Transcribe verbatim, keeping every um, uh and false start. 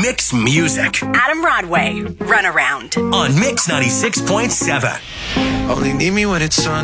Mix Music. Adam Broadway, Run Around. On Mix ninety-six point seven. Only need me when it's sun.